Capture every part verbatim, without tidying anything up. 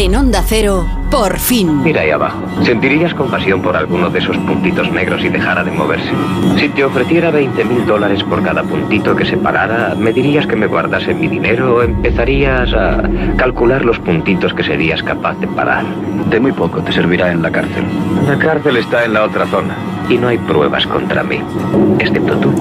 En Onda Cero, por fin. Mira ahí abajo. ¿Sentirías compasión por alguno de esos puntitos negros si dejara de moverse? Si te ofreciera veinte mil dólares por cada puntito que se parara, ¿me dirías que me guardase mi dinero o empezarías a calcular los puntitos que serías capaz de parar? De muy poco te servirá en la cárcel. La cárcel está en la otra zona y no hay pruebas contra mí, excepto tú.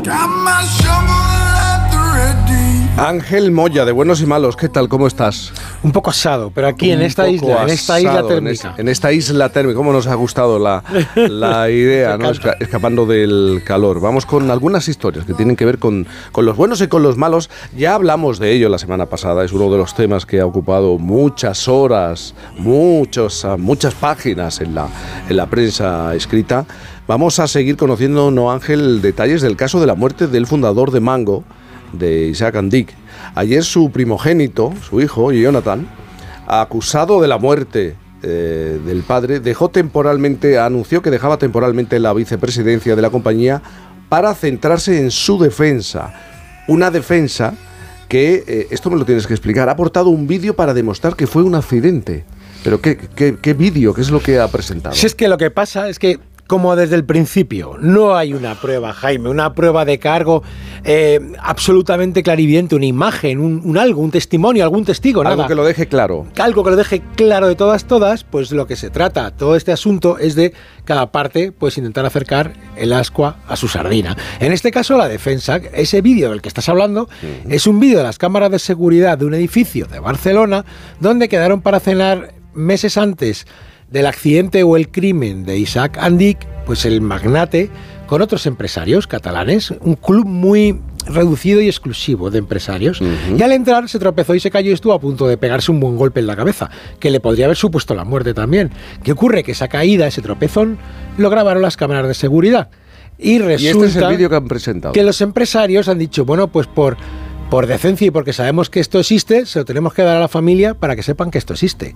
Ángel Moya, de Buenos y Malos, ¿qué tal? ¿Cómo estás? Un poco asado, pero aquí en esta isla, en esta isla térmica. En, es, en esta isla térmica, ¿cómo nos ha gustado la, la idea, ¿no? Esca, escapando del calor. Vamos con algunas historias que tienen que ver con, con los buenos y con los malos. Ya hablamos de ello la semana pasada, es uno de los temas que ha ocupado muchas horas, muchos, muchas páginas en la, en la prensa escrita. Vamos a seguir conociendo, ¿no, Ángel?, detalles del caso de la muerte del fundador de Mango, de Isaac and Dick. Ayer su primogénito, su hijo, Jonathan, acusado de la muerte eh, del padre, dejó temporalmente, anunció que dejaba temporalmente la vicepresidencia de la compañía para centrarse en su defensa. Una defensa que, eh, esto me lo tienes que explicar, ha aportado un vídeo para demostrar que fue un accidente. Pero ¿qué, qué, qué vídeo? ¿Qué es lo que ha presentado? Si es que lo que pasa es que, como desde el principio, no hay una prueba, Jaime, una prueba de cargo eh, absolutamente clarividente, una imagen, un, un algo, un testimonio, algún testigo, nada. Algo que lo deje claro. Algo que lo deje claro de todas, todas, pues lo que se trata, todo este asunto es de cada parte, pues intentar acercar el ascua a su sardina. En este caso, la defensa, ese vídeo del que estás hablando, uh-huh. es un vídeo de las cámaras de seguridad de un edificio de Barcelona, donde quedaron para cenar meses antes del accidente o el crimen de Isaac and Dick, pues el magnate con otros empresarios catalanes, un club muy reducido y exclusivo de empresarios, uh-huh. y al entrar se tropezó y se cayó y estuvo a punto de pegarse un buen golpe en la cabeza, que le podría haber supuesto la muerte también. ¿Qué ocurre? Que esa caída, ese tropezón, lo grabaron las cámaras de seguridad. Y resulta y este es el vídeo que han presentado. Que los empresarios han dicho, bueno, pues por, por decencia y porque sabemos que esto existe, se lo tenemos que dar a la familia para que sepan que esto existe.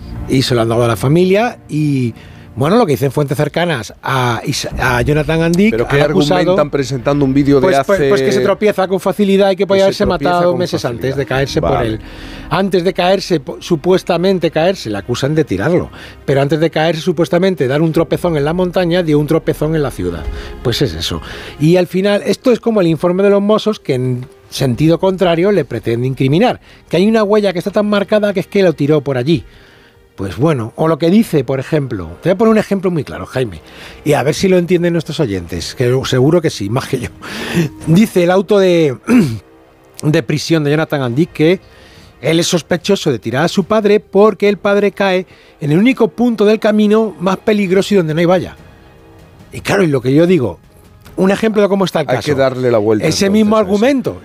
Y se lo han dado a la familia y, bueno, lo que dicen fuentes cercanas a, a Jonathan and Dick. ¿Pero qué argumentan presentando un vídeo de pues, hace...? Pues, pues que se tropieza con facilidad y que podía haberse matado meses facilidad. antes de caerse vale. por él. Antes de caerse, supuestamente caerse, le acusan de tirarlo. Pero antes de caerse, supuestamente, dar un tropezón en la montaña, dio un tropezón en la ciudad. Pues es eso. Y al final, esto es como el informe de los Mossos que en sentido contrario le pretende incriminar. Que hay una huella que está tan marcada que es que lo tiró por allí. Pues bueno, o lo que dice, por ejemplo, te voy a poner un ejemplo muy claro, Jaime, y a ver si lo entienden nuestros oyentes, que seguro que sí, más que yo. Dice el auto de, de prisión de Jonathan and Dick que él es sospechoso de tirar a su padre porque el padre cae en el único punto del camino más peligroso y donde no hay valla. Y claro, y lo que yo digo, un ejemplo de cómo está el caso. Hay que darle la vuelta. Ese mismo argumento.